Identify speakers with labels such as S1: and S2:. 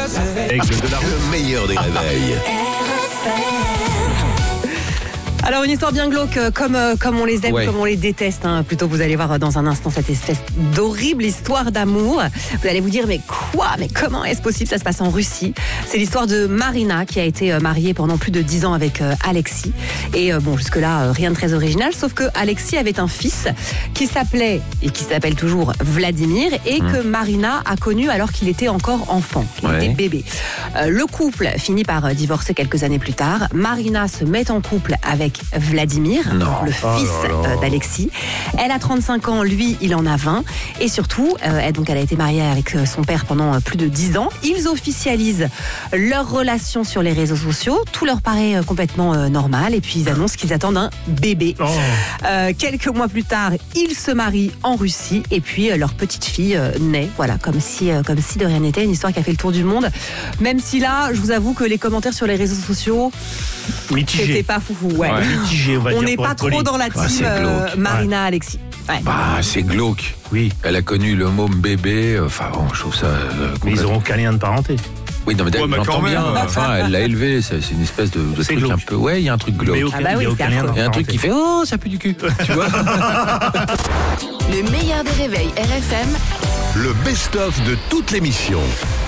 S1: Le meilleur des réveils.
S2: Alors une histoire bien glauque, comme on les aime, comme on les déteste. Plutôt, vous allez voir dans un instant cette espèce d'horrible histoire d'amour. Vous allez vous dire, mais comment est-ce possible? Ça se passe en Russie. C'est l'histoire de Marina qui a été mariée pendant plus de 10 ans avec Alexis. Et jusque-là, rien de très original. Sauf que Alexis avait un fils qui s'appelait, et qui s'appelle toujours Vladimir, et que Marina a connu alors qu'il était encore enfant, qu'il était bébé. Le couple finit par divorcer quelques années plus tard. Marina se met en couple avec Vladimir, le fils d'Alexis. Elle a 35 ans, lui, il en a 20. Et surtout, elle a été mariée avec son père pendant plus de 10 ans. Ils officialisent leur relation sur les réseaux sociaux. Tout leur paraît complètement normal. Et puis, ils annoncent qu'ils attendent un bébé. Quelques mois plus tard, ils se marient en Russie. Et puis, leur petite fille naît. Voilà, comme si de rien n'était. Une histoire qui a fait le tour du monde. Même si là, je vous avoue que les commentaires sur les réseaux sociaux, c'était pas foufou.
S3: Mitigé,
S2: on n'est pas trop dans la team Marina Alexis.
S1: C'est glauque.
S3: Oui.
S1: Elle a connu le môme bébé. Je trouve ça.
S3: Mais ils n'auront qu'un lien de parenté.
S1: Oui, non, mais j'entends bien. Elle l'a élevé. C'est une espèce de truc
S3: glauque.
S1: Un peu. Ouais, il y a un truc glauque. Il y a un truc qui fait ça pue du cul. Tu vois.
S4: Le meilleur des réveils RFM.
S5: Le best-of de toute l'émission.